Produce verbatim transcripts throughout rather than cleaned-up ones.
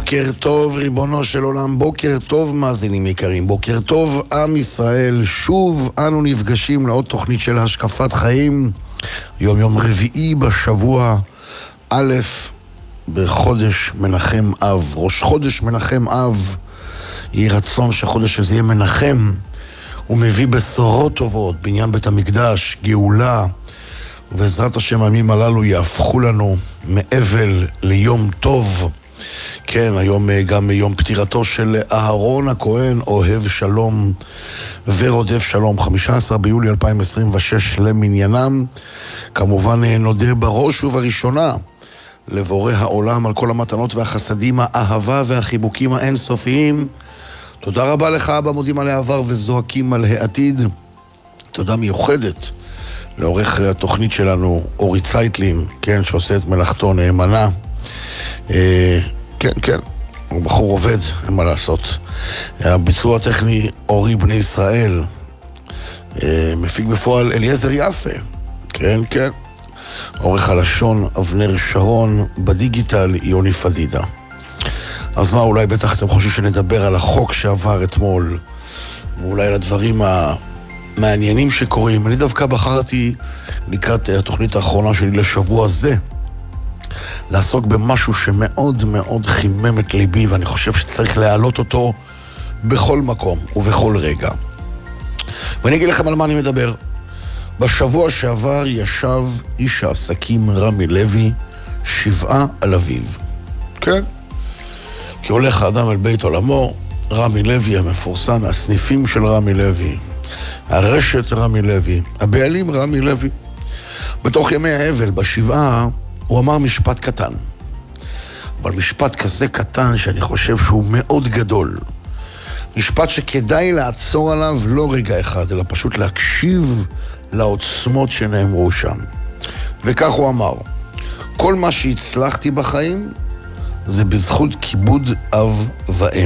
בוקר טוב ריבונו של עולם, בוקר טוב מאזינים יקרים, בוקר טוב עם ישראל. שוב אנו נפגשים לעוד תוכנית של השקפת חיים, יום יום רביעי בשבוע א' בחודש מנחם אב, ראש חודש מנחם אב. יהי רצון שהחודש הזה יהיה מנחם ומביא בשורות טובות, בניין בית המקדש, גאולה, ובעזרת השם הימים הללו יהפכו לנו מאבל ליום טוב. כן, היום גם יום פטירתו של אהרון הכהן, אוהב שלום ורודף שלום, חמישה עשר ביולי אלפיים עשרים ושש למניינם. כמובן נודה בראש ובראשונה לבורא העולם על כל המתנות והחסדים, האהבה והחיבוקים האינסופיים. תודה רבה לך אבא, מודים על העבר וזועקים על העתיד. תודה מיוחדת לעורך התוכנית שלנו אורי צייטלין, כן, שעושה את מלאכתו נאמנה. אה, כן, כן, הוא בחור עובד, אין מה לעשות. הביצוע הטכני אורי בני ישראל, אה, מפיק בפועל אליעזר יפה, כן, כן. עורך הלשון אבנר שרון, בדיגיטל יוני פדידה. אז מה, אולי בטח אתם חושבים שנדבר על החוק שעבר אתמול, ואולי על הדברים המעניינים שקורים. אני דווקא בחרתי לקראת התוכנית האחרונה שלי לשבוע זה לעסוק במשהו שמאוד מאוד חימם את ליבי, ואני חושב שצריך להעלות אותו בכל מקום ובכל רגע. ואני אגיד לכם על מה אני מדבר. בשבוע שעבר ישב איש העסקים רמי לוי שבעה על אביו. כן? כי הולך האדם אל בית עולמו, רמי לוי המפורסם, הסניפים של רמי לוי, הרשת רמי לוי, הבעלים רמי לוי. בתוך ימי האבל, בשבעה, הוא אמר משפט קטן. אבל משפט כזה קטן שאני חושב שהוא מאוד גדול. משפט שכדאי לעצור עליו לא רגע אחד, אלא פשוט להקשיב לעוצמות שנאמרו שם. וכך הוא אמר, כל מה שהצלחתי בחיים זה בזכות כיבוד אב ואם.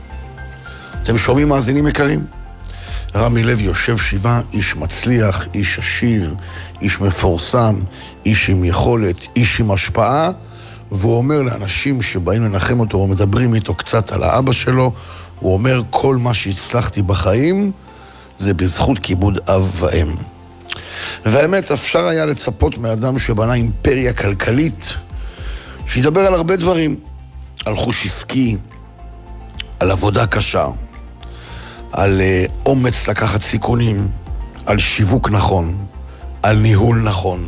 אתם שומעים מאזינים יקרים? רמי לוי יושב שבעה, איש מצליח, איש עשיר, איש מפורסם, איש עם יכולת, איש עם השפעה, והוא אומר לאנשים שבאים לנחם אותו ומדברים איתו קצת על האבא שלו, הוא אומר, כל מה שהצלחתי בחיים זה בזכות כיבוד אב ואם. והאמת, אפשר היה לצפות מאדם שבנה אימפריה כלכלית שידבר על הרבה דברים, על חוש עסקי, על עבודה קשה, על uh, אומץ לקחת סיכונים, על שיווק נכון, על ניהול נכון,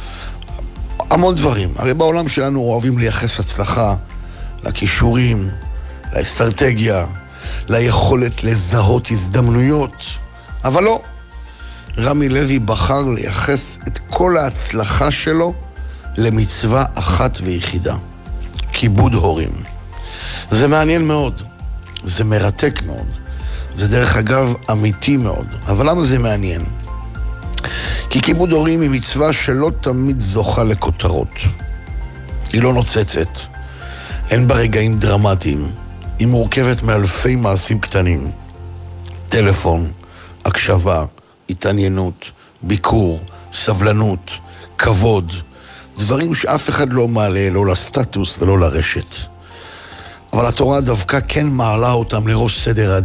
המון דברים. הרי בעולם שלנו אוהבים לייחס הצלחה לכישורים, לאסטרטגיה, ליכולת לזהות הזדמנויות, אבל לא. רמי לוי בחר לייחס את כל ההצלחה שלו למצווה אחת ויחידה, כיבוד הורים. זה מעניין מאוד, זה מרתק מאוד, זה דרך אגב אמיתי מאוד. אבל למה זה מעניין? כי כיבוד הורים היא מצווה שלא תמיד זוכה לכותרות. היא לא נוצצת, אין בה רגעים דרמטיים, היא מורכבת מאלפי מעשים קטנים. טלפון, הקשבה, התעניינות, ביקור, סבלנות, כבוד, דברים שאף אחד לא מעלה, לא לסטטוס ולא לרשת. אבל התורה דווקא כן מעלה אותם לראש סדר